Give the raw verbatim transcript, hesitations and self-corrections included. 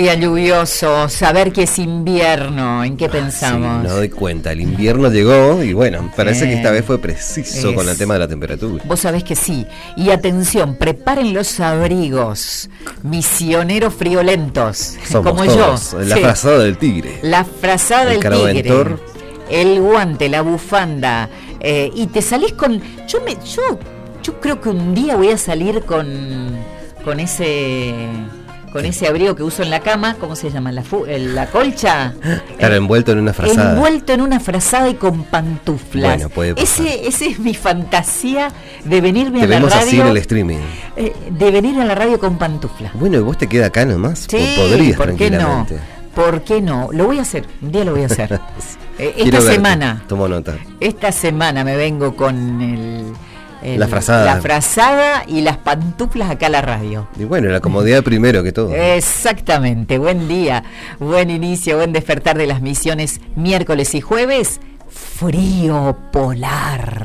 día lluvioso, saber que es invierno, ¿en qué pensamos? Sí, no doy cuenta, el invierno llegó y bueno, parece Eh, que esta vez fue preciso es, con el tema de la temperatura. Vos sabés que sí. Y atención, preparen los abrigos, misioneros friolentos, Somos como todos, yo. la Sí. frazada del tigre. La frazada El del tigre. caraventor. El guante, la bufanda. Eh, y te salís con... Yo me, yo, yo creo que un día voy a salir con, con ese... Con ese abrigo que uso en la cama, ¿cómo se llama? La, fu el, la colcha. Claro, eh, envuelto en una frazada. Envuelto en una frazada y con pantuflas. Bueno, puede pasar. Ese, ese es mi fantasía de venirme te a la vemos radio. así en el streaming. Eh, de venir a la radio con pantuflas. Bueno, ¿y vos te queda acá nomás? Sí, Podrías ¿por qué no? tranquilamente. ¿Por qué no? Lo voy a hacer, un día lo voy a hacer. eh, esta Quiero verte. semana. Tomo nota. Esta semana me vengo con el... El, la frazada. La frazada y las pantuflas acá a la radio. Y bueno, la comodidad primero que todo. Exactamente, buen día, buen inicio, buen despertar de las misiones miércoles y jueves, frío polar.